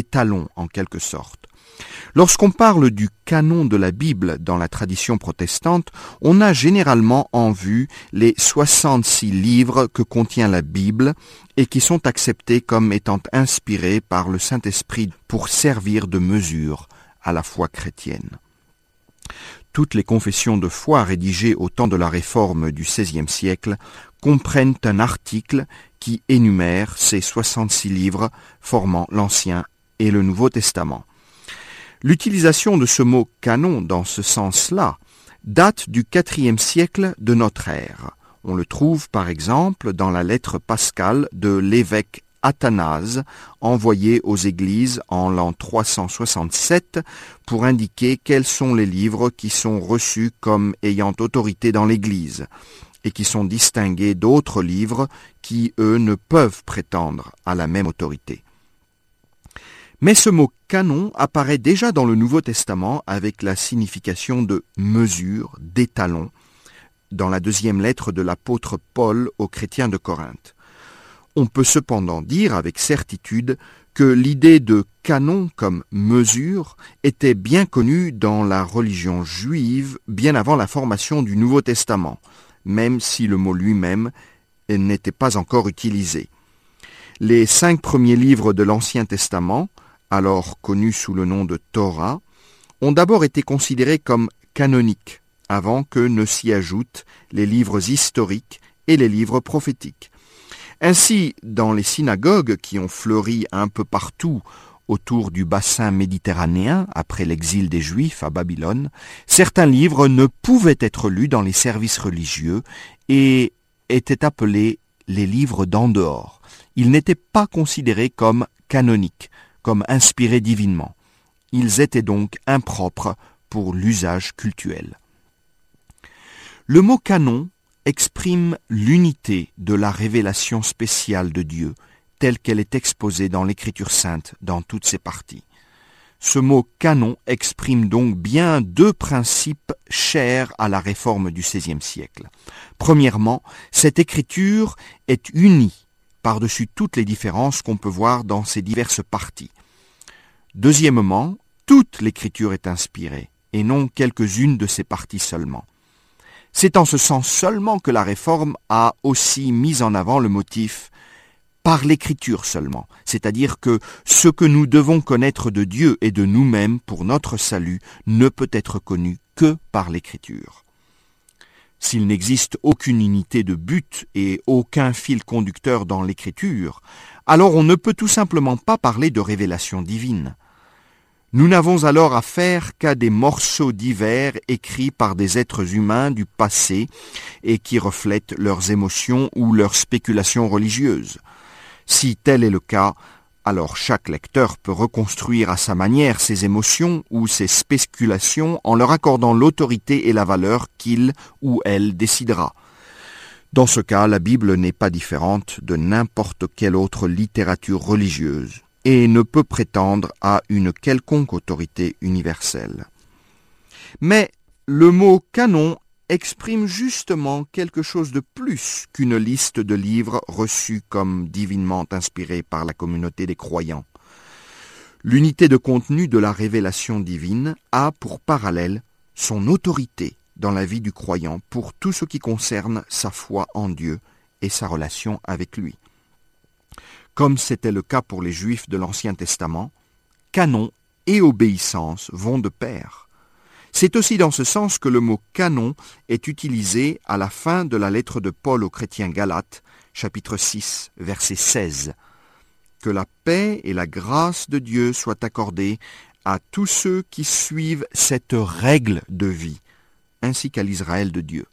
d'étalon en quelque sorte. Lorsqu'on parle du canon de la Bible dans la tradition protestante, on a généralement en vue les 66 livres que contient la Bible et qui sont acceptés comme étant inspirés par le Saint-Esprit pour servir de mesure à la foi chrétienne. Toutes les confessions de foi rédigées au temps de la Réforme du XVIe siècle comprennent un article qui énumère ces 66 livres formant l'Ancien et le Nouveau Testament. L'utilisation de ce mot « canon » dans ce sens-là date du IVe siècle de notre ère. On le trouve par exemple dans la lettre pascale de l'évêque Athanase envoyée aux églises en l'an 367 pour indiquer quels sont les livres qui sont reçus comme ayant autorité dans l'Église et qui sont distingués d'autres livres qui, eux, ne peuvent prétendre à la même autorité. Mais ce mot « canon » apparaît déjà dans le Nouveau Testament avec la signification de « mesure », « d'étalon », dans la deuxième lettre de l'apôtre Paul aux chrétiens de Corinthe. On peut cependant dire avec certitude que l'idée de canon comme mesure était bien connue dans la religion juive bien avant la formation du Nouveau Testament, même si le mot lui-même n'était pas encore utilisé. Les 5 premiers livres de l'Ancien Testament, alors connus sous le nom de Torah, ont d'abord été considérés comme canoniques, avant que ne s'y ajoutent les livres historiques et les livres prophétiques. Ainsi, dans les synagogues qui ont fleuri un peu partout autour du bassin méditerranéen après l'exil des Juifs à Babylone, certains livres ne pouvaient être lus dans les services religieux et étaient appelés les livres d'en dehors. Ils n'étaient pas considérés comme canoniques, comme inspirés divinement. Ils étaient donc impropres pour l'usage cultuel. Le mot canon exprime l'unité de la révélation spéciale de Dieu, telle qu'elle est exposée dans l'Écriture sainte dans toutes ses parties. Ce mot canon exprime donc bien 2 principes chers à la Réforme du XVIe siècle. Premièrement, cette écriture est unie par-dessus toutes les différences qu'on peut voir dans ses diverses parties. Deuxièmement, toute l'écriture est inspirée, et non quelques-unes de ses parties seulement. C'est en ce sens seulement que la Réforme a aussi mis en avant le motif par l'écriture seulement, c'est-à-dire que ce que nous devons connaître de Dieu et de nous-mêmes pour notre salut ne peut être connu que par l'écriture. S'il n'existe aucune unité de but et aucun fil conducteur dans l'écriture, alors on ne peut tout simplement pas parler de révélation divine. Nous n'avons alors affaire qu'à des morceaux divers écrits par des êtres humains du passé et qui reflètent leurs émotions ou leurs spéculations religieuses. Si tel est le cas, alors chaque lecteur peut reconstruire à sa manière ses émotions ou ses spéculations en leur accordant l'autorité et la valeur qu'il ou elle décidera. Dans ce cas, la Bible n'est pas différente de n'importe quelle autre littérature religieuse et ne peut prétendre à une quelconque autorité universelle. Mais le mot canon exprime justement quelque chose de plus qu'une liste de livres reçus comme divinement inspirés par la communauté des croyants. L'unité de contenu de la révélation divine a pour parallèle son autorité dans la vie du croyant pour tout ce qui concerne sa foi en Dieu et sa relation avec lui. Comme c'était le cas pour les Juifs de l'Ancien Testament, canon et obéissance vont de pair. C'est aussi dans ce sens que le mot canon est utilisé à la fin de la lettre de Paul aux chrétiens Galates, chapitre 6, verset 16. Que la paix et la grâce de Dieu soient accordées à tous ceux qui suivent cette règle de vie, ainsi qu'à l'Israël de Dieu.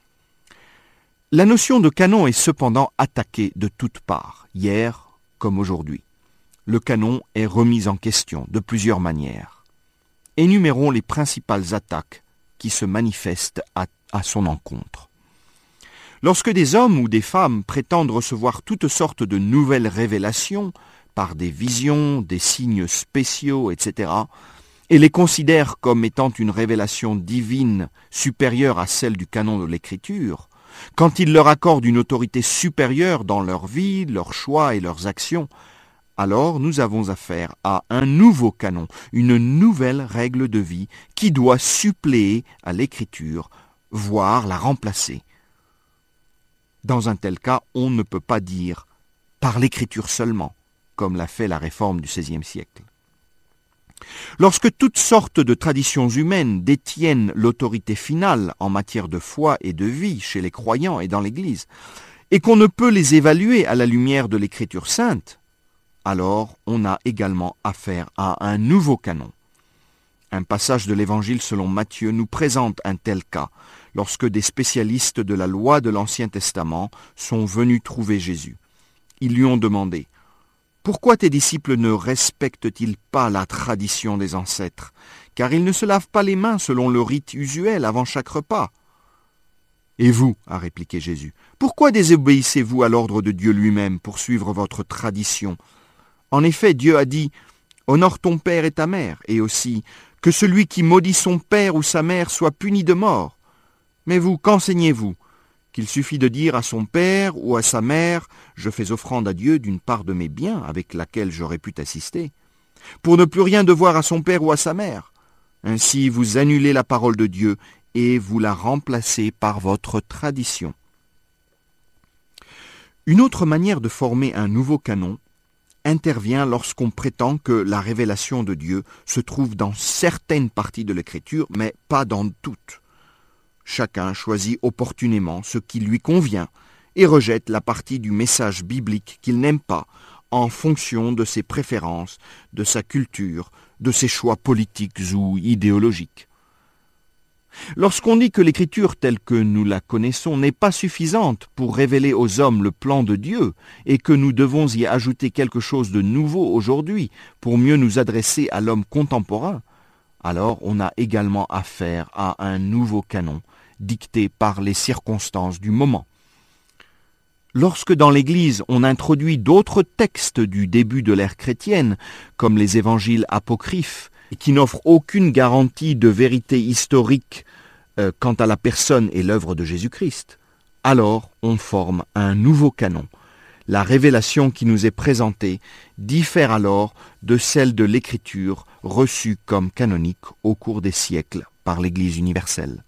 La notion de canon est cependant attaquée de toutes parts, hier comme aujourd'hui. Le canon est remis en question de plusieurs manières. Énumérons les principales attaques qui se manifestent à son encontre. Lorsque des hommes ou des femmes prétendent recevoir toutes sortes de nouvelles révélations par des visions, des signes spéciaux, etc., et les considèrent comme étant une révélation divine supérieure à celle du canon de l'Écriture, quand ils leur accordent une autorité supérieure dans leur vie, leurs choix et leurs actions, alors nous avons affaire à un nouveau canon, une nouvelle règle de vie qui doit suppléer à l'Écriture, voire la remplacer. Dans un tel cas, on ne peut pas dire « par l'Écriture seulement », comme l'a fait la Réforme du XVIe siècle. Lorsque toutes sortes de traditions humaines détiennent l'autorité finale en matière de foi et de vie chez les croyants et dans l'Église, et qu'on ne peut les évaluer à la lumière de l'Écriture sainte, alors on a également affaire à un nouveau canon. Un passage de l'Évangile selon Matthieu nous présente un tel cas, lorsque des spécialistes de la loi de l'Ancien Testament sont venus trouver Jésus. Ils lui ont demandé « Pourquoi tes disciples ne respectent-ils pas la tradition des ancêtres, car ils ne se lavent pas les mains selon le rite usuel avant chaque repas ?» « Et vous, a répliqué Jésus, pourquoi désobéissez-vous à l'ordre de Dieu lui-même pour suivre votre tradition ? En effet, Dieu a dit « Honore ton père et ta mère » et aussi « Que celui qui maudit son père ou sa mère soit puni de mort. » Mais vous, qu'enseignez-vous ? Qu'il suffit de dire à son père ou à sa mère « Je fais offrande à Dieu d'une part de mes biens avec laquelle j'aurais pu t'assister » pour ne plus rien devoir à son père ou à sa mère. Ainsi, vous annulez la parole de Dieu et vous la remplacez par votre tradition. Une autre manière de former un nouveau canon intervient lorsqu'on prétend que la révélation de Dieu se trouve dans certaines parties de l'Écriture, mais pas dans toutes. Chacun choisit opportunément ce qui lui convient et rejette la partie du message biblique qu'il n'aime pas en fonction de ses préférences, de sa culture, de ses choix politiques ou idéologiques. Lorsqu'on dit que l'Écriture telle que nous la connaissons n'est pas suffisante pour révéler aux hommes le plan de Dieu et que nous devons y ajouter quelque chose de nouveau aujourd'hui pour mieux nous adresser à l'homme contemporain, alors on a également affaire à un nouveau canon dicté par les circonstances du moment. Lorsque dans l'Église on introduit d'autres textes du début de l'ère chrétienne, comme les évangiles apocryphes, qui n'offrent aucune garantie de vérité historique quant à la personne et l'œuvre de Jésus-Christ, alors on forme un nouveau canon. La révélation qui nous est présentée diffère alors de celle de l'Écriture reçue comme canonique au cours des siècles par l'Église universelle.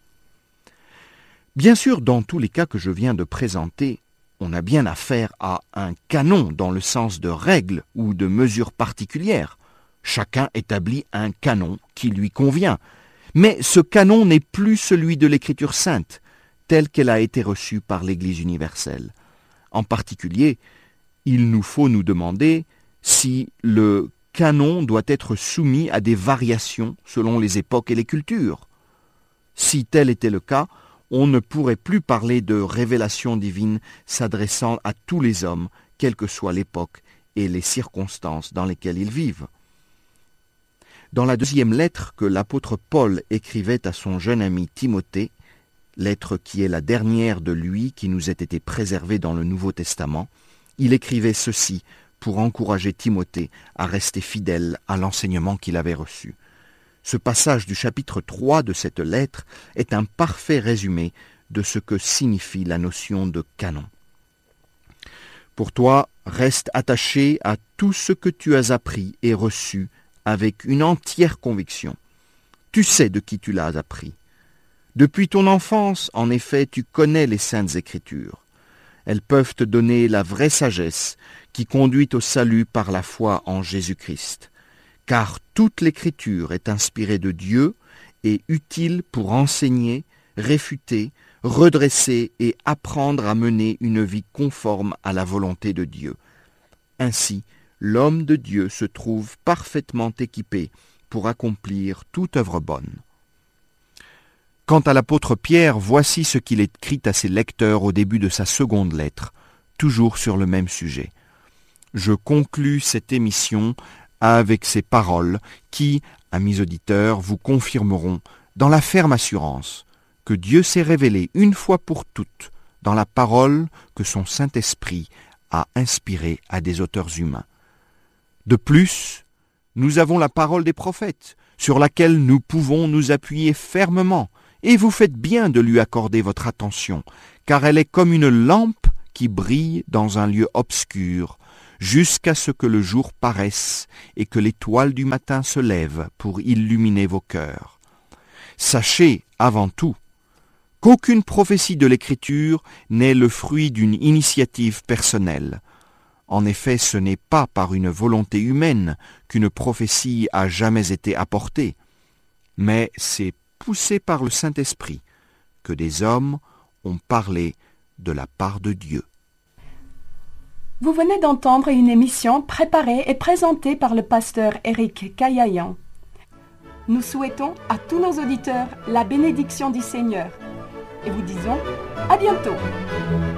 Bien sûr, dans tous les cas que je viens de présenter, on a bien affaire à un canon dans le sens de règles ou de mesures particulières. Chacun établit un canon qui lui convient. Mais ce canon n'est plus celui de l'Écriture sainte, telle qu'elle a été reçue par l'Église universelle. En particulier, il nous faut nous demander si le canon doit être soumis à des variations selon les époques et les cultures. Si tel était le cas, on ne pourrait plus parler de révélation divine s'adressant à tous les hommes, quelle que soit l'époque et les circonstances dans lesquelles ils vivent. Dans la deuxième lettre que l'apôtre Paul écrivait à son jeune ami Timothée, lettre qui est la dernière de lui qui nous a été préservée dans le Nouveau Testament, il écrivait ceci pour encourager Timothée à rester fidèle à l'enseignement qu'il avait reçu. Ce passage du chapitre 3 de cette lettre est un parfait résumé de ce que signifie la notion de canon. Pour toi, reste attaché à tout ce que tu as appris et reçu avec une entière conviction. Tu sais de qui tu l'as appris. Depuis ton enfance, en effet, tu connais les Saintes Écritures. Elles peuvent te donner la vraie sagesse qui conduit au salut par la foi en Jésus-Christ. Car toute l'Écriture est inspirée de Dieu et utile pour enseigner, réfuter, redresser et apprendre à mener une vie conforme à la volonté de Dieu. Ainsi, l'homme de Dieu se trouve parfaitement équipé pour accomplir toute œuvre bonne. Quant à l'apôtre Pierre, voici ce qu'il écrit à ses lecteurs au début de sa seconde lettre, toujours sur le même sujet. Je conclus cette émission avec ces paroles qui, amis auditeurs, vous confirmeront dans la ferme assurance que Dieu s'est révélé une fois pour toutes dans la parole que son Saint-Esprit a inspirée à des auteurs humains. De plus, nous avons la parole des prophètes, sur laquelle nous pouvons nous appuyer fermement, et vous faites bien de lui accorder votre attention, car elle est comme une lampe qui brille dans un lieu obscur, jusqu'à ce que le jour paraisse et que l'étoile du matin se lève pour illuminer vos cœurs. Sachez, avant tout, qu'aucune prophétie de l'Écriture n'est le fruit d'une initiative personnelle. En effet, ce n'est pas par une volonté humaine qu'une prophétie a jamais été apportée, mais c'est poussé par le Saint-Esprit que des hommes ont parlé de la part de Dieu. Vous venez d'entendre une émission préparée et présentée par le pasteur Éric Caillayan. Nous souhaitons à tous nos auditeurs la bénédiction du Seigneur et vous disons à bientôt.